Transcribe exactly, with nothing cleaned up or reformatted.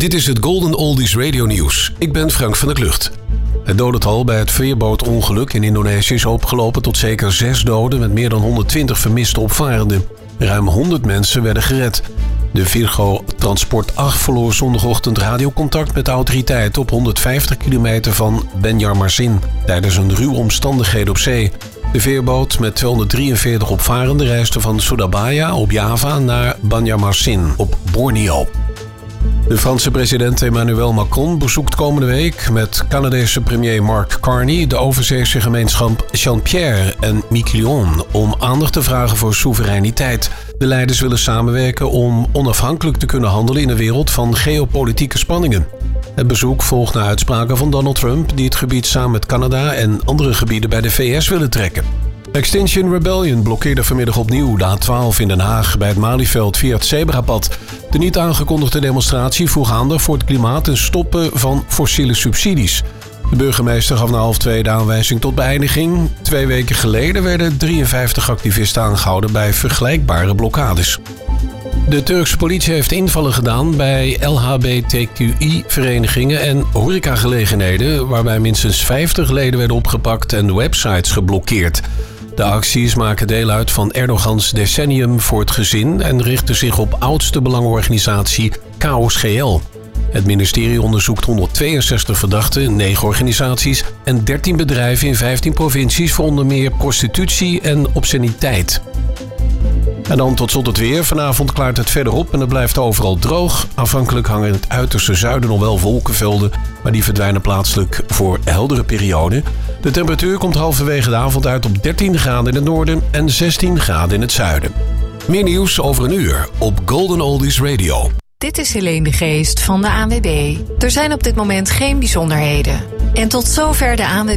Dit is het Golden Oldies Radio Nieuws. Ik ben Frank van der Klucht. Het dodental bij het veerbootongeluk in Indonesië is opgelopen tot zeker zes doden met meer dan honderdtwintig vermiste opvarenden. Ruim honderd mensen werden gered. De Virgo Transport acht verloor zondagochtend radiocontact met de autoriteiten op honderdvijftig kilometer van Banjarmasin tijdens een ruwe omstandigheden op zee. De veerboot met tweehonderddrieënveertig opvarenden reisde van Surabaya op Java naar Banjarmasin op Borneo. De Franse president Emmanuel Macron bezoekt komende week met Canadese premier Mark Carney de overzeese gemeenschap Saint-Pierre en Miquelon om aandacht te vragen voor soevereiniteit. De leiders willen samenwerken om onafhankelijk te kunnen handelen in een wereld van geopolitieke spanningen. Het bezoek volgt na uitspraken van Donald Trump die het gebied samen met Canada en andere gebieden bij de V S willen trekken. Extinction Rebellion blokkeerde vanmiddag opnieuw de A twaalf in Den Haag bij het Malieveld via het zebrapad. De niet aangekondigde demonstratie vroeg aandacht voor het klimaat en stoppen van fossiele subsidies. De burgemeester gaf na half twee de aanwijzing tot beëindiging. Twee weken geleden werden drieënvijftig activisten aangehouden bij vergelijkbare blokkades. De Turkse politie heeft invallen gedaan bij L H B T Q I-verenigingen en horecagelegenheden, waarbij minstens vijftig leden werden opgepakt en websites geblokkeerd. De acties maken deel uit van Erdogans decennium voor het gezin en richten zich op oudste belangenorganisatie K O S G L. Het ministerie onderzoekt honderdtweeënzestig verdachten, negen organisaties en dertien bedrijven in vijftien provincies voor onder meer prostitutie en obsceniteit. En dan tot slot het weer. Vanavond klaart het verder op en het blijft overal droog. Afhankelijk hangen in het uiterste zuiden nog wel wolkenvelden, maar die verdwijnen plaatselijk voor heldere perioden. De temperatuur komt halverwege de avond uit op dertien graden in het noorden en zestien graden in het zuiden. Meer nieuws over een uur op Golden Oldies Radio. Dit is Helene de Geest van de A N W B. Er zijn op dit moment geen bijzonderheden. En tot zover de A N W B.